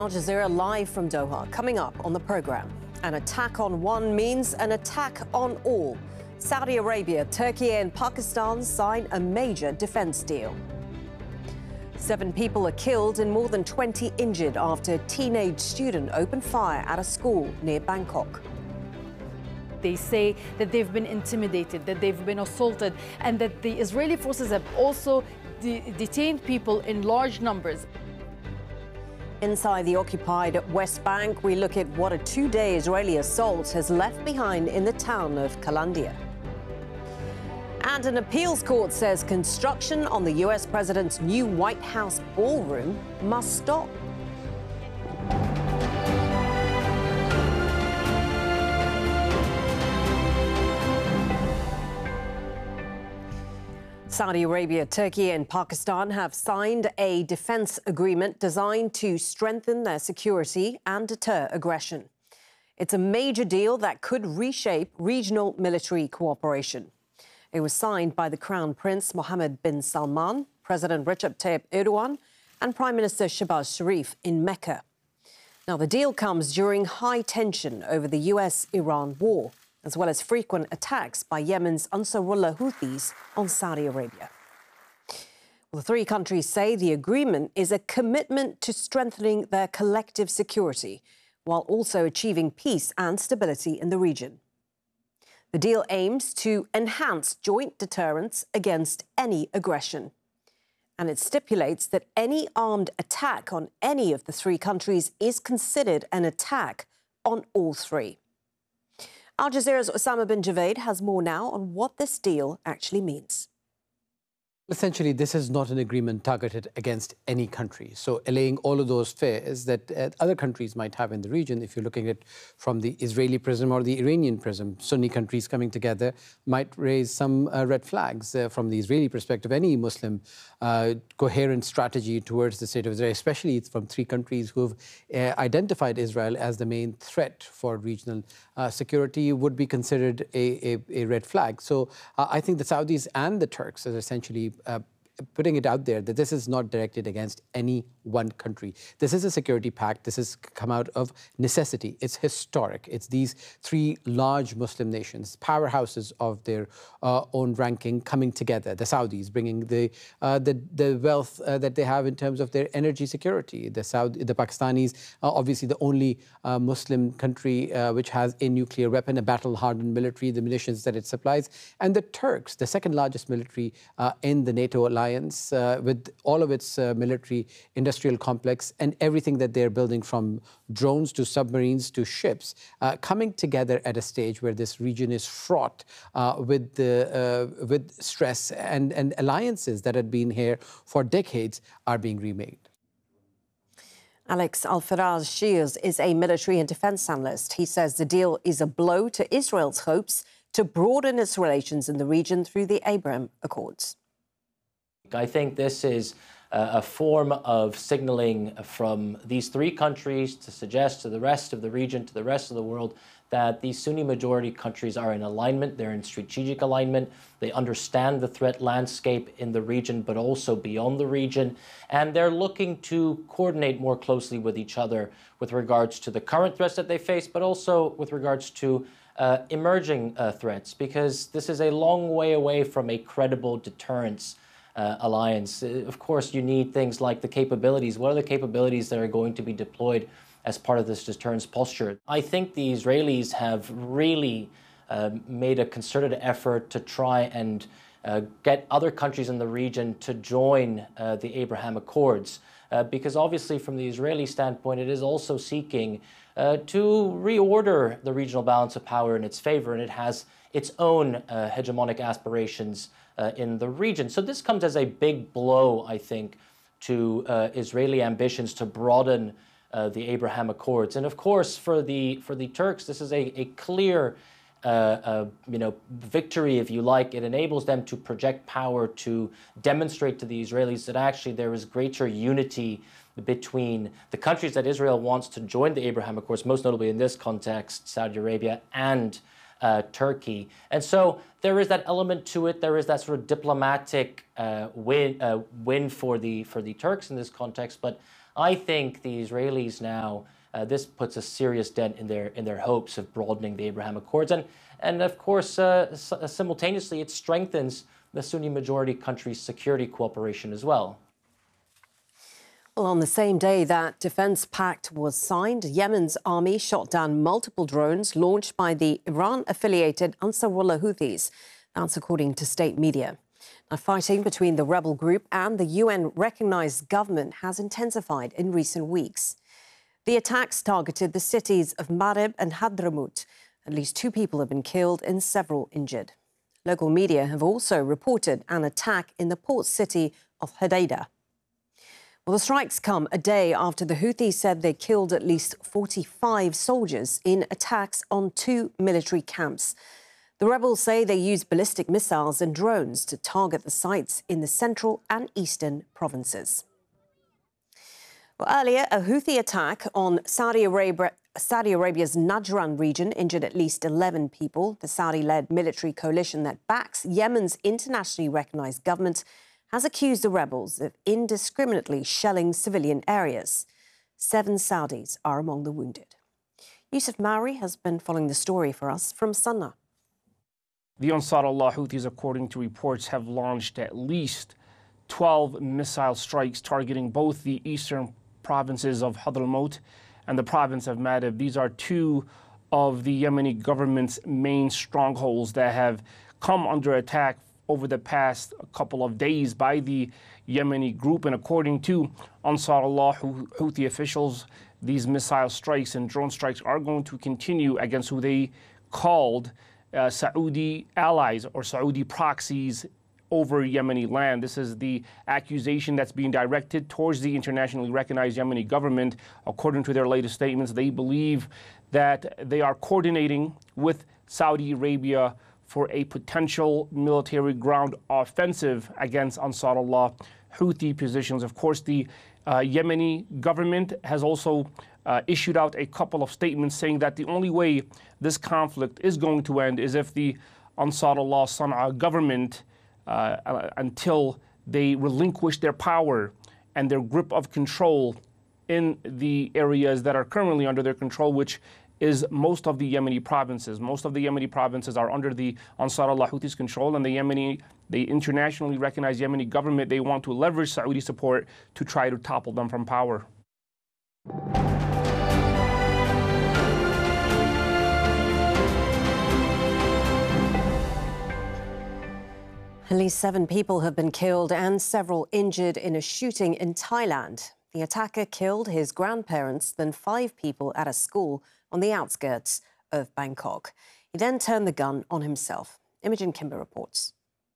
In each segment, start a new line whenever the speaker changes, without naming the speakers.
Al Jazeera live from Doha. Coming up on the program, an attack on one means an attack on all. Saudi Arabia, Turkey and Pakistan sign a major defense deal. 7 people are killed and more than 20 injured after a teenage student opened fire at a school near Bangkok.
They say that they've been intimidated, that they've been assaulted, and that the Israeli forces have also detained people in large numbers.
Inside the occupied West Bank, we look at what a 2-day Israeli assault has left behind in the town of Kalandia. And an appeals court says construction on the U.S. president's new White House ballroom must stop. Saudi Arabia, Turkey and Pakistan have signed a defense agreement designed to strengthen their security and deter aggression. It's a major deal that could reshape regional military cooperation. It was signed by the Crown Prince Mohammed bin Salman, President Recep Tayyip Erdogan and Prime Minister Shehbaz Sharif in Mecca. Now, the deal comes during high tension over the US-Iran war, as well as frequent attacks by Yemen's Ansarullah Houthis on Saudi Arabia. Well, the 3 countries say the agreement is a commitment to strengthening their collective security, while also achieving peace and stability in the region. The deal aims to enhance joint deterrence against any aggression. And it stipulates that any armed attack on any of the 3 countries is considered an attack on all 3. Al Jazeera's Osama bin Javaid has more now on what this deal actually means.
Essentially, this is not an agreement targeted against any country. So allaying all of those fears that other countries might have in the region, if you're looking at from the Israeli prism or the Iranian prism, Sunni countries coming together might raise some red flags from the Israeli perspective. Any Muslim coherent strategy towards the state of Israel, especially from 3 countries who've identified Israel as the main threat for regional security, would be considered a red flag. So I think the Saudis and the Turks are essentially putting it out there that this is not directed against any one country. This is a security pact. This has come out of necessity. It's historic. It's these 3 large Muslim nations, powerhouses of their own ranking, coming together. The Saudis bringing the wealth that they have in terms of their energy security. The Pakistanis, obviously the only Muslim country which has a nuclear weapon, a battle-hardened military, the munitions that it supplies, and the Turks, the 2nd largest military in the NATO alliance, with all of its military industrial complex and everything that they're building, from drones to submarines to ships, coming together at a stage where this region is fraught with stress, and alliances that had been here for decades are being remade.
Alex Al-Faraz Shiers is a military and defense analyst. He says the deal is a blow to Israel's hopes to broaden its relations in the region through the Abraham Accords.
I think this is a form of signaling from these 3 countries to suggest to the rest of the region, to the rest of the world, that these Sunni majority countries are in alignment, they're in strategic alignment, they understand the threat landscape in the region, but also beyond the region, and they're looking to coordinate more closely with each other with regards to the current threats that they face, but also with regards to emerging threats, because this is a long way away from a credible deterrence alliance. Of course, you need things like the capabilities. What are the capabilities that are going to be deployed as part of this deterrence posture? I think the Israelis have really made a concerted effort to try and get other countries in the region to join the Abraham Accords, because obviously from the Israeli standpoint, it is also seeking to reorder the regional balance of power in its favor, and it has its own hegemonic aspirations in the region. So this comes as a big blow, I think, to Israeli ambitions to broaden the Abraham Accords. And of course, for the Turks, this is a clear victory, if you like. It enables them to project power, to demonstrate to the Israelis that actually there is greater unity between the countries that Israel wants to join the Abraham Accords, most notably in this context, Saudi Arabia and Turkey. And so there is that element to it. There is that sort of diplomatic win for the Turks in this context. But I think the Israelis now, this puts a serious dent in their hopes of broadening the Abraham Accords. And of course, simultaneously, it strengthens the Sunni majority country's security cooperation as well.
Well, on the same day that defense pact was signed, Yemen's army shot down multiple drones launched by the Iran-affiliated Ansarullah Houthis. That's according to state media. Now, fighting between the rebel group and the UN-recognized government has intensified in recent weeks. The attacks targeted the cities of Marib and Hadramaut. At least 2 people have been killed and several injured. Local media have also reported an attack in the port city of Hodeidah. Well, the strikes come a day after the Houthis said they killed at least 45 soldiers in attacks on 2 military camps. The rebels say they used ballistic missiles and drones to target the sites in the central and eastern provinces. Well, earlier, a Houthi attack on Saudi Arabia's Najran region injured at least 11 people. The Saudi-led military coalition that backs Yemen's internationally recognized government has accused the rebels of indiscriminately shelling civilian areas. 7 Saudis are among the wounded. Yusuf Mauri has been following the story for us from Sana'a.
The Ansarullah Houthis, according to reports, have launched at least 12 missile strikes targeting both the eastern provinces of Hadramaut and the province of Marib. These are 2 of the Yemeni government's main strongholds that have come under attack over the past couple of days by the Yemeni group. And according to Ansarullah Houthi officials, these missile strikes and drone strikes are going to continue against who they called Saudi allies or Saudi proxies over Yemeni land. This is the accusation that's being directed towards the internationally recognized Yemeni government. According to their latest statements, they believe that they are coordinating with Saudi Arabia for a potential military ground offensive against Ansarullah Houthi positions. Of course, the Yemeni government has also issued out a couple of statements saying that the only way this conflict is going to end is if the Ansarullah Sana'a government, until they relinquish their power and their grip of control in the areas that are currently under their control, which is most of the Yemeni provinces. Most of the Yemeni provinces are under the Ansarullah Houthis' control, and the internationally recognized Yemeni government, they want to leverage Saudi support to try to topple them from power.
At least 7 people have been killed and several injured in a shooting in Thailand. The attacker killed his grandparents, then 5 people at a school on the outskirts of Bangkok. He then turned the gun on himself. Imogen Kimber reports.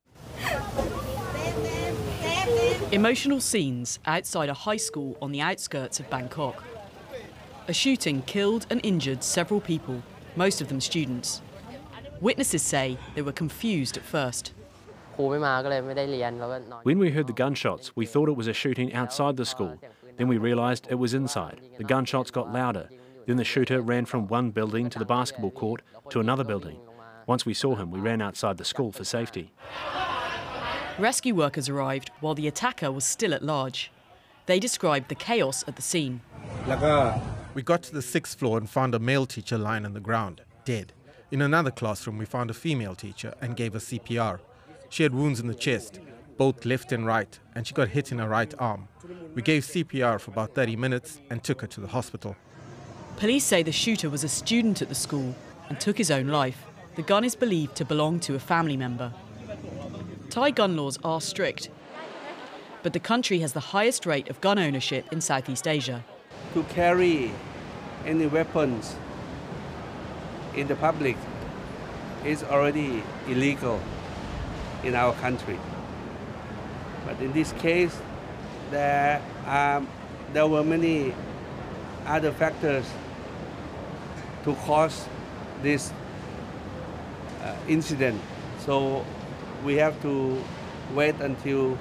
Emotional scenes outside a high school on the outskirts of Bangkok. A shooting killed and injured several people, most of them students. Witnesses say they were confused at first.
When we heard the gunshots, we thought it was a shooting outside the school. Then we realised it was inside. The gunshots got louder. Then the shooter ran from one building to the basketball court to another building. Once we saw him, we ran outside the school for safety.
Rescue workers arrived while the attacker was still at large. They described the chaos at the scene.
We got to the 6th floor and found a male teacher lying on the ground, dead. In another classroom, we found a female teacher and gave her CPR. She had wounds in the chest, both left and right, and she got hit in her right arm. We gave CPR for about 30 minutes and took her to the hospital.
Police say the shooter was a student at the school and took his own life. The gun is believed to belong to a family member. Thai gun laws are strict, but the country has the highest rate of gun ownership in Southeast Asia.
To carry any weapons in the public is already illegal in our country. But in this case, there were many other factors to cause this incident. So we have to wait until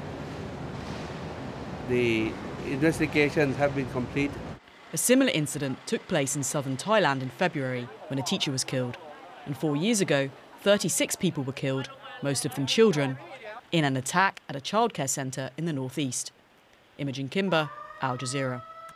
the investigations have been completed.
A similar incident took place in southern Thailand in February when a teacher was killed. And 4 years ago, 36 people were killed, most of them children, in an attack at a childcare centre in the northeast. Imogen Kimber, Al Jazeera.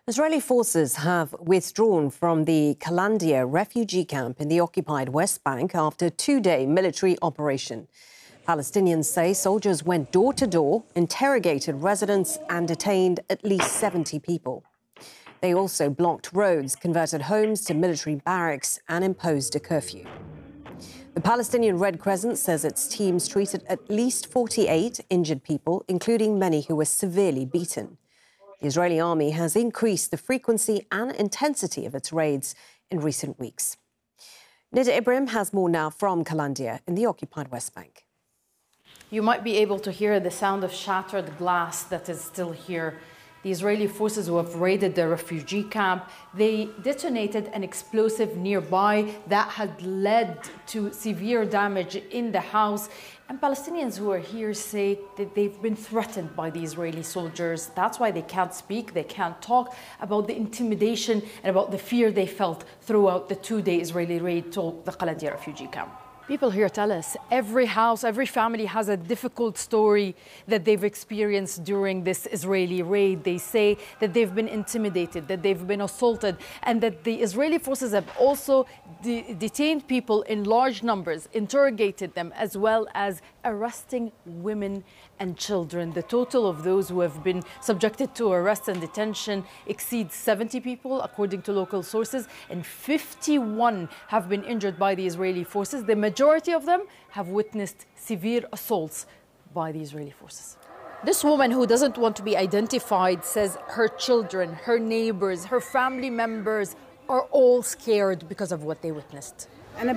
Israeli forces have withdrawn from the Kalandia refugee camp in the occupied West Bank after a two-day military operation. Palestinians say soldiers went door to door, interrogated residents and detained at least 70 people. They also blocked roads, converted homes to military barracks and imposed a curfew. The Palestinian Red Crescent says its teams treated at least 48 injured people, including many who were severely beaten. The Israeli army has increased the frequency and intensity of its raids in recent weeks. Nida Ibrahim has more now from Kalandia in the occupied West Bank.
You might be able to hear the sound of shattered glass that is still here. The Israeli forces who have raided the refugee camp, they detonated an explosive nearby that had led to severe damage in the house. And Palestinians who are here say that they've been threatened by the Israeli soldiers. That's why they can't speak, they can't talk about the intimidation and about the fear they felt throughout the two-day Israeli raid to the Kalandia refugee camp. People here tell us every house, every family has a difficult story that they've experienced during this Israeli raid. They say that they've been intimidated, that they've been assaulted, and that the Israeli forces have also detained people in large numbers, interrogated them, as well as arresting women and children. The total of those who have been subjected to arrest and detention exceeds 70 people, according to local sources, and 51 have been injured by the Israeli forces. The majority of them have witnessed severe assaults by the Israeli forces. This woman, who doesn't want to be identified, says her children, her neighbors, her family members are all scared because of what they witnessed.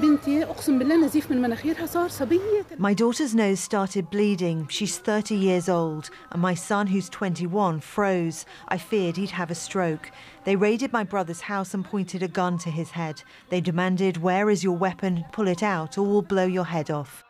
My daughter's nose started bleeding. She's 30 years old, and my son, who's 21, froze. I feared he'd have a stroke. They raided my brother's house and pointed a gun to his head. They demanded, "Where is your weapon? Pull it out or we'll blow your head off."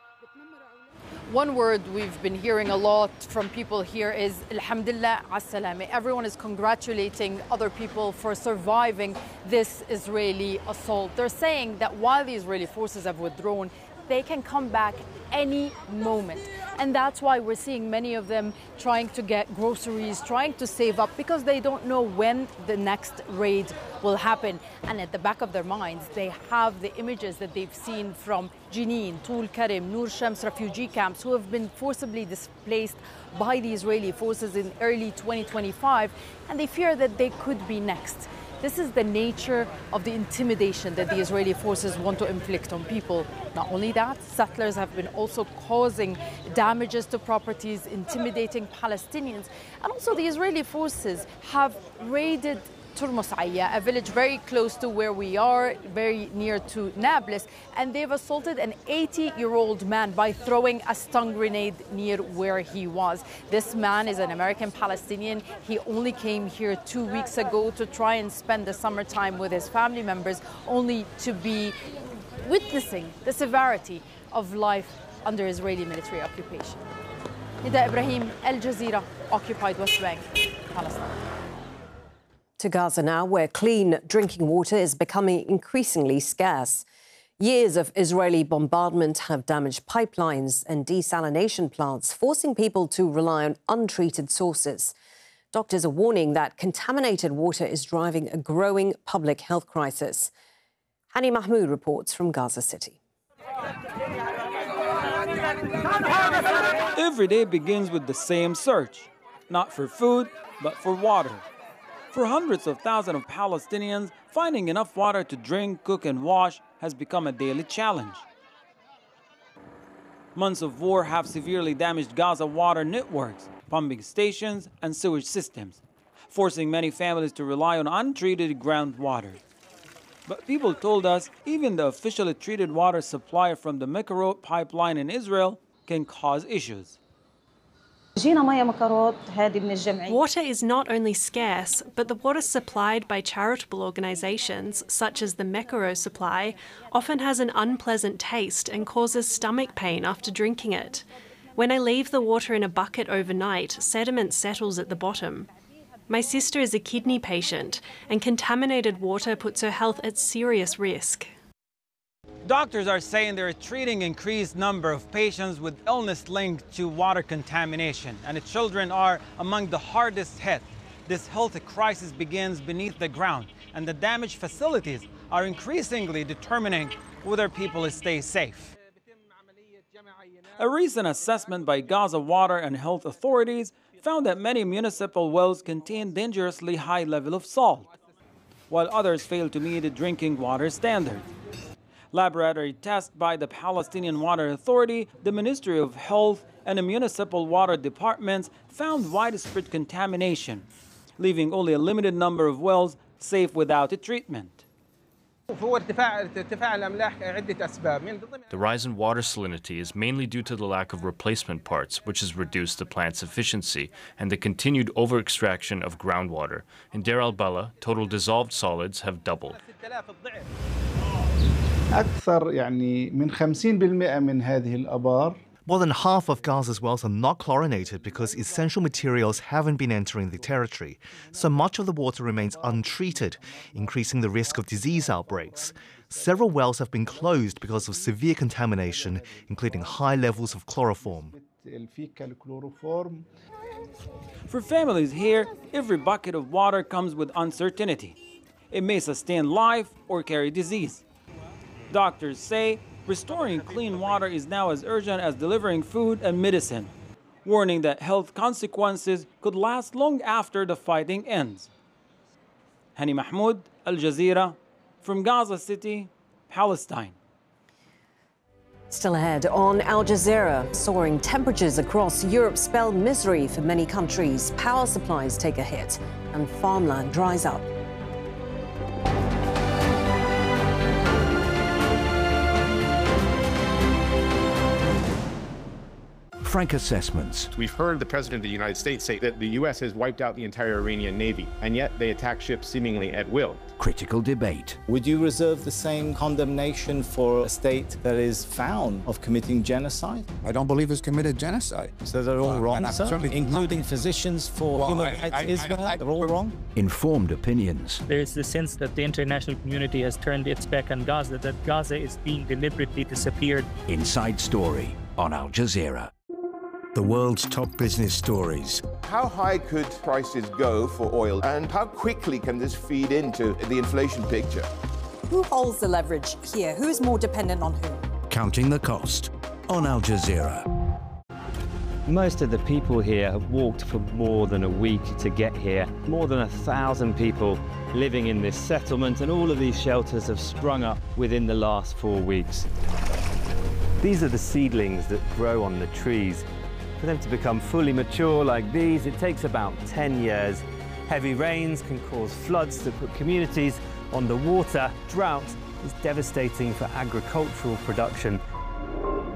One word we've been hearing a lot from people here is Alhamdulillah as-salame. Everyone is congratulating other people for surviving this Israeli assault. They're saying that while the Israeli forces have withdrawn, they can come back any moment. And that's why we're seeing many of them trying to get groceries, trying to save up, because they don't know when the next raid will happen. And at the back of their minds, they have the images that they've seen from Jenin, Tul Karim, Nur Shams refugee camps who have been forcibly displaced by the Israeli forces in early 2025, and they fear that they could be next. This is the nature of the intimidation that the Israeli forces want to inflict on people. Not only that, settlers have been also causing damages to properties, intimidating Palestinians. And also the Israeli forces have raided Turmus Aya, a village very close to where we are, very near to Nablus, and they've assaulted an 80-year-old man by throwing a stun grenade near where he was. This man is an American Palestinian. He only came here 2 weeks ago to try and spend the summertime with his family members, only to be witnessing the severity of life under Israeli military occupation. Nida Ibrahim, Al Jazeera, occupied West Bank, Palestine.
To Gaza now, where clean drinking water is becoming increasingly scarce. Years of Israeli bombardment have damaged pipelines and desalination plants, forcing people to rely on untreated sources. Doctors are warning that contaminated water is driving a growing public health crisis. Hani Mahmoud reports from Gaza City.
Every day begins with the same search, not for food, but for water. For hundreds of thousands of Palestinians, finding enough water to drink, cook, and wash has become a daily challenge. Months of war have severely damaged Gaza water networks, pumping stations, and sewage systems, forcing many families to rely on untreated groundwater. But people told us even the officially treated water supply from the Mekorot pipeline in Israel can cause issues.
Water is not only scarce, but the water supplied by charitable organisations, such as the Mekorot Supply, often has an unpleasant taste and causes stomach pain after drinking it. When I leave the water in a bucket overnight, sediment settles at the bottom. My sister is a kidney patient, and contaminated water puts her health at serious risk.
Doctors are saying they're treating increased number of patients with illness linked to water contamination, and the children are among the hardest hit. This health crisis begins beneath the ground, and the damaged facilities are increasingly determining whether people stay safe. A recent assessment by Gaza Water and Health authorities found that many municipal wells contain dangerously high level of salt, while others fail to meet the drinking water standard. Laboratory tests by the Palestinian Water Authority, the Ministry of Health, and the municipal water departments found widespread contamination, leaving only a limited number of wells safe without a treatment.
The rise in water salinity is mainly due to the lack of replacement parts, which has reduced the plant's efficiency, and the continued over-extraction of groundwater. In Deir al-Balah, total dissolved solids have doubled.
More than half of Gaza's wells are not chlorinated because essential materials haven't been entering the territory, so much of the water remains untreated, increasing the risk of disease outbreaks. Several wells have been closed because of severe contamination, including high levels of chloroform.
For families here, every bucket of water comes with uncertainty. It may sustain life or carry disease. Doctors say restoring clean water is now as urgent as delivering food and medicine, warning that health consequences could last long after the fighting ends. Hani Mahmoud, Al Jazeera, from Gaza City, Palestine.
Still ahead on Al Jazeera, soaring temperatures across Europe spell misery for many countries. Power supplies take a hit and farmland dries up.
Frank Assessments.
We've heard the President of the United States say that the U.S. has wiped out the entire Iranian Navy, and yet they attack ships seemingly at will.
Critical debate.
Would you reserve the same condemnation for a state that is found of committing genocide?
I don't believe it's committed genocide.
So they're all wrong, sir? Including physicians for human rights Israel? They're all wrong?
Informed opinions.
There is the sense that the international community has turned its back on Gaza, that Gaza is being deliberately disappeared.
Inside Story on Al Jazeera. The world's top business stories.
How high could prices go for oil, and how quickly can this feed into the inflation picture?
Who holds the leverage here? Who's more dependent on who?
Counting the cost on Al Jazeera.
Most of the people here have walked for more than a week to get here. More than 1,000 people living in this settlement, and all of these shelters have sprung up within the last 4 weeks. These are the seedlings that grow on the trees. For them to become fully mature like these, it takes about 10 years. Heavy rains can cause floods that put communities on the water. Drought is devastating for agricultural production